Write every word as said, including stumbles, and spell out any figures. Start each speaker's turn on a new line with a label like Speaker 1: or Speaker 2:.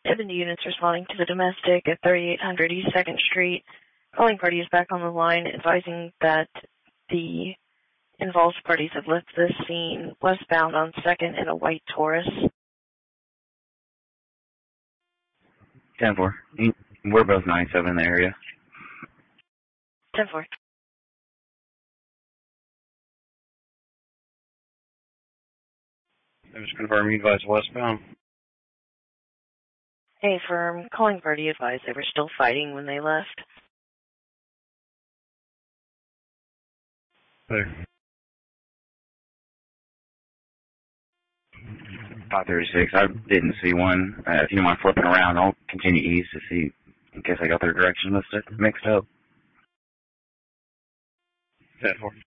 Speaker 1: seventy units responding to the domestic at thirty-eight hundred East second Street. Calling party is back on the line, advising that the involved parties have left this scene westbound on second in a white Taurus.
Speaker 2: ten four. We're both ninety-seven in the area.
Speaker 1: ten four.
Speaker 3: I was confirming you advised westbound.
Speaker 1: Hey, firm. Calling party advised they were still fighting when they left.
Speaker 3: There.
Speaker 2: five thirty-six. I didn't see one. Uh, if you don't mind flipping around, I'll continue east to see in case I got their direction listed mixed up.
Speaker 3: ten four.